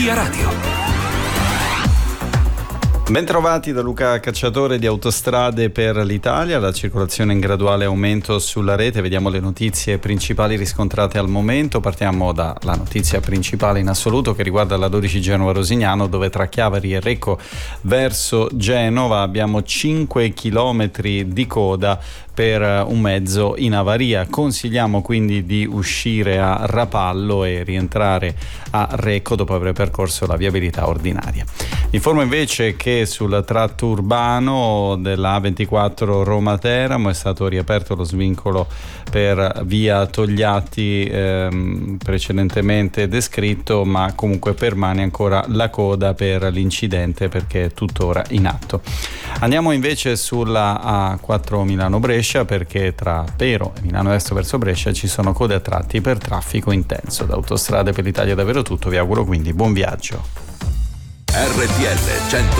Via Radio. Bentrovati da Luca Cacciatore di Autostrade per l'Italia. La circolazione in graduale aumento sulla rete. Vediamo le notizie principali riscontrate al momento. Partiamo dalla notizia principale in assoluto che riguarda la 12 Genova-Rosignano, dove tra Chiavari e Recco verso Genova abbiamo 5 chilometri di coda per un mezzo in avaria. Consigliamo quindi di uscire a Rapallo e rientrare a Recco dopo aver percorso la viabilità ordinaria. Informo invece che sul tratto urbano della A24 Roma-Teramo è stato riaperto lo svincolo per via Togliatti precedentemente descritto, ma comunque permane ancora la coda per l'incidente perché è tuttora in atto. Andiamo invece sulla A4 Milano-Brescia, perché tra Pero e Milano Est verso Brescia ci sono code a tratti per traffico intenso. Da Autostrade per l'Italia davvero tutto, vi auguro quindi buon viaggio. RTL 102.5